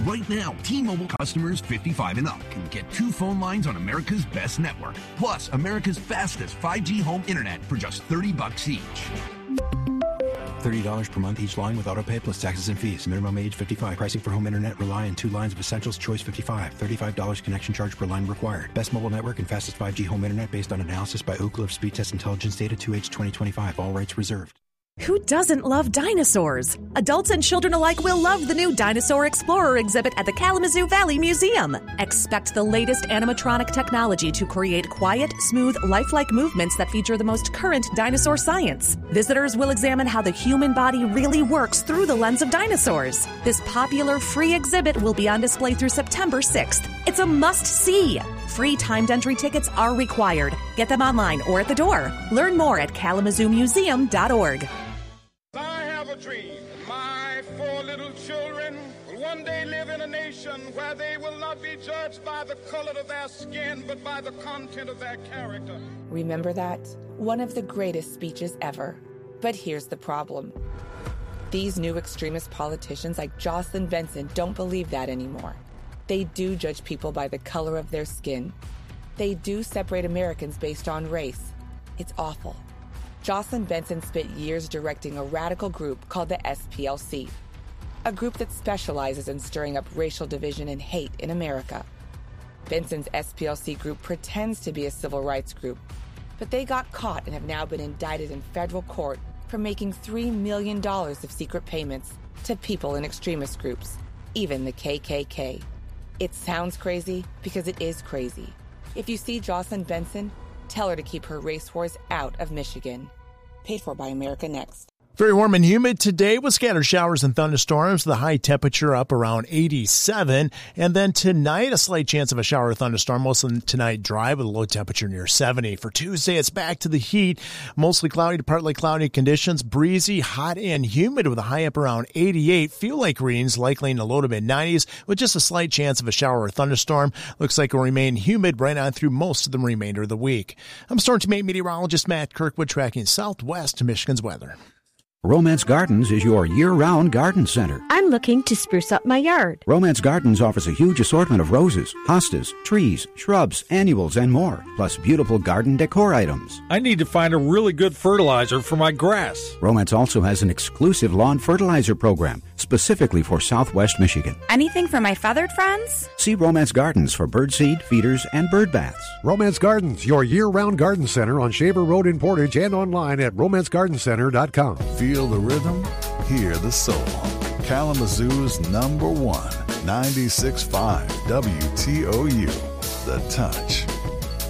Right now, T-Mobile customers 55 and up can get 2 phone lines on America's best network, plus America's fastest 5G home internet for just $30 each. $30 per month each line with autopay plus taxes and fees. Minimum age 55. Pricing for home internet rely on 2 lines of Essentials. Choice 55. $35 connection charge per line required. Best mobile network and fastest 5G home internet based on analysis by Oak Cliff Speed Test Intelligence data 2H 2025. All rights reserved. Who doesn't love dinosaurs? Adults and children alike will love the new Dinosaur Explorer exhibit at the Kalamazoo Valley Museum. Expect the latest animatronic technology to create quiet, smooth, lifelike movements that feature the most current dinosaur science. Visitors will examine how the human body really works through the lens of dinosaurs. This popular free exhibit will be on display through September 6th. It's a must-see. Free timed entry tickets are required. Get them online or at the door. Learn more at KalamazooMuseum.org. I have a dream. My 4 little children will one day live in a nation where they will not be judged by the color of their skin, but by the content of their character. Remember that? One of the greatest speeches ever. But here's the problem. These new extremist politicians like Jocelyn Benson don't believe that anymore. They do judge people by the color of their skin. They do separate Americans based on race. It's awful. Jocelyn Benson spent years directing a radical group called the SPLC, a group that specializes in stirring up racial division and hate in America. Benson's SPLC group pretends to be a civil rights group, but they got caught and have now been indicted in federal court for making $3 million of secret payments to people in extremist groups, even the KKK. It sounds crazy because it is crazy. If you see Jocelyn Benson, tell her to keep her race wars out of Michigan. Paid for by America Next. Very warm and humid today with scattered showers and thunderstorms. The high temperature up around 87. And then tonight, a slight chance of a shower or thunderstorm. Most of tonight dry with a low temperature near 70. For Tuesday, it's back to the heat. Mostly cloudy to partly cloudy conditions. Breezy, hot, and humid with a high up around 88. Feel like readings likely in the low to mid 90s with just a slight chance of a shower or thunderstorm. Looks like it will remain humid right on through most of the remainder of the week. I'm Storm Team 8 meteorologist Matt Kirkwood tracking southwest Michigan's weather. Romance Gardens is your year-round garden center. I'm looking to spruce up my yard. Romance Gardens offers a huge assortment of roses, hostas, trees, shrubs, annuals, and more, plus beautiful garden decor items. I need to find a really good fertilizer for my grass. Romance also has an exclusive lawn fertilizer program, specifically for Southwest Michigan. Anything for my feathered friends? See Romance Gardens for birdseed, feeders, and bird baths. Romance Gardens, your year-round garden center on Shaver Road in Portage and online at romancegardencenter.com. Feel the rhythm, hear the soul. Kalamazoo's #1, 96.5 WTOU, The Touch.